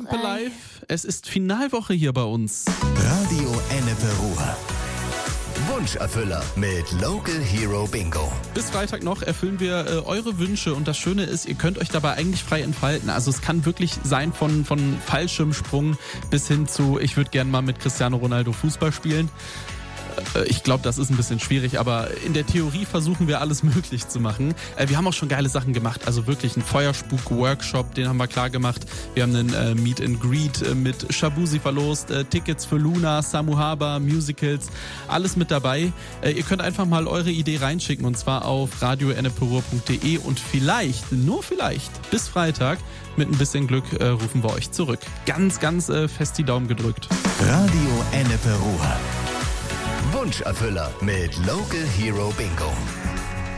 Ennepe Live. Es ist Finalwoche hier bei uns. Radio Ennepe Ruhr. Wunscherfüller mit Local Hero Bingo. Bis Freitag noch erfüllen wir eure Wünsche und das Schöne ist, ihr könnt euch dabei eigentlich frei entfalten. Also es kann wirklich sein von Fallschirmsprung bis hin zu, ich würde gerne mal mit Cristiano Ronaldo Fußball spielen. Ich glaube, das ist ein bisschen schwierig, aber in der Theorie versuchen wir alles möglich zu machen. Wir haben auch schon geile Sachen gemacht, also wirklich einen Feuerspuk-Workshop, den haben wir klar gemacht. Wir haben einen Meet and Greet mit Shabuzi verlost, Tickets für Luna, Samu Haber, Musicals, alles mit dabei. Ihr könnt einfach mal eure Idee reinschicken und zwar auf radioenneperuhr.de und vielleicht, nur vielleicht, bis Freitag mit ein bisschen Glück rufen wir euch zurück. Ganz, ganz fest die Daumen gedrückt. Radio Ennepe Ruhr. Wunscherfüller mit Local Hero Bingo.